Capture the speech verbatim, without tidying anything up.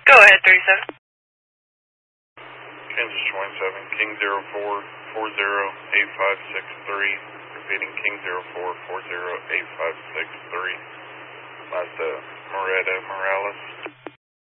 Go ahead, thirty-seven. Kansas twenty-seven, King zero four four zero eight five six three. Repeating, King zero four four zero eight five six